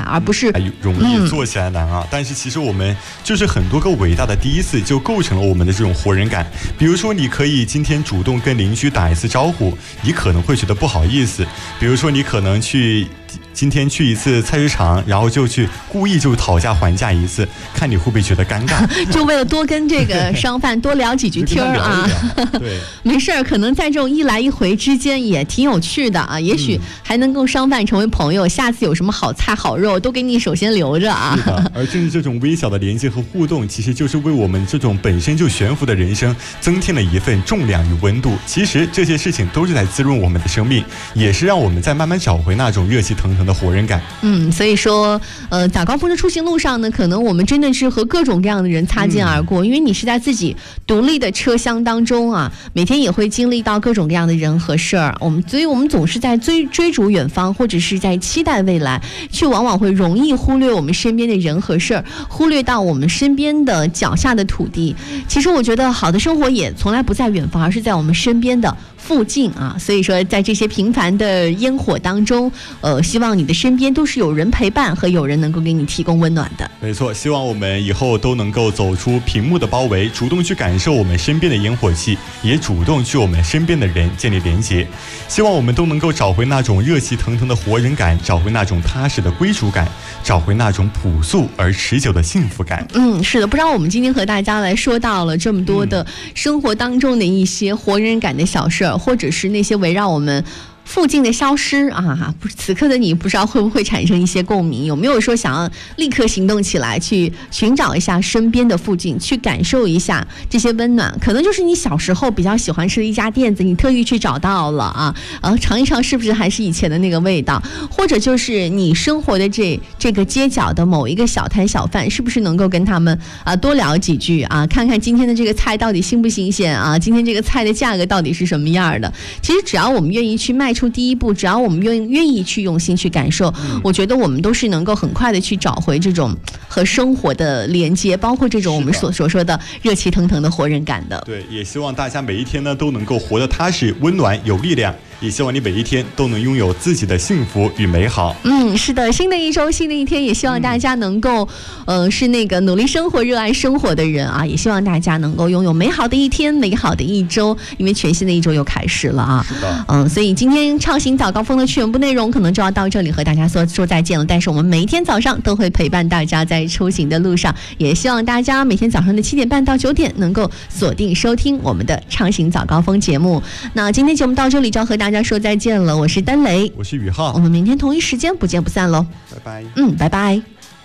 而不是容易做起来难啊。但是其实我们就是很多个伟大的第一次就构成了我们的这种活人感。比如说你可以今天主动跟邻居打一次招呼，你可能会觉得不好意思。比如说你可能今天去一次菜市场，然后就去故意就讨价还价一次，看你会不会觉得尴尬， 就为了多跟这个商贩多聊几句天儿啊。 对， 没事儿，可能在这种一来一回之间也挺有趣的啊，也许还能跟商贩成为朋友，下次有什么好菜好肉都给你首先留着啊。 是的，而正是这种微小的连接和互动，其实就是为我们这种本身就悬浮的人生增添了一份重量与温度。其实这些事情都是在滋润我们的生命，也是让我们在慢慢找回那种热气腾腾的活人感。 所以说早高峰的出行路上呢，可能我们真的是和各种各样的人擦肩而过，因为你是在自己独立的车厢当中啊，每天也会经历到各种各样的人和事儿。所以我们总是在追逐远方，或者是在期待未来，却往往会容易忽略我们身边的人和事儿，忽略到我们身边的脚下的土地。其实我觉得好的生活也从来不在远方，而是在我们身边的附近啊。所以说在这些平凡的烟火当中，希望你的身边都是有人陪伴和有人能够给你提供温暖的。 没错，希望我们以后都能够走出屏幕的包围，主动去感受我们身边的烟火气，也主动去我们身边的人建立连结。希望我们都能够找回那种热气腾腾的活人感，找回那种踏实的归属感，找回那种朴素而持久的幸福感。 是的，不知道我们今天和大家来说到了这么多的生活当中的一些活人感的小事儿，或者是那些围绕我们附近的消失啊，此刻的你不知道会不会产生一些共鸣？有没有说想要立刻行动起来，去寻找一下身边的附近，去感受一下这些温暖？可能就是你小时候比较喜欢吃的一家店子，你特意去找到了啊，尝一尝是不是还是以前的那个味道？或者就是你生活的这个街角的某一个小摊小贩，是不是能够跟他们多聊几句啊？看看今天的这个菜到底新不新鲜啊？今天这个菜的价格到底是什么样的？其实只要我们愿意去迈出第一步，只要我们愿意去用心去感受，我觉得我们都是能够很快的去找回这种和生活的连接，包括这种我们所说的热气腾腾的活人感的。 对，也希望大家每一天呢都能够活得踏实、温暖、有力量。也希望你每一天都能拥有自己的幸福与美好。 是的，新的一周，新的一天，也希望大家能够，是那个努力生活、热爱生活的人啊！也希望大家能够拥有美好的一天、美好的一周，因为全新的一周又开始了啊！ 是的， 所以今天畅行早高峰的全部内容可能就要到这里和大家说再见了。但是我们每一天早上都会陪伴大家在出行的路上，也希望大家每天早上的7点半到9点能够锁定收听我们的畅行早高峰节目。那今天节目到这里就要和大家说再见了，我是丹雷， 我是宇浩， 我们明天同一时间不见不散喽， 拜拜。 拜拜。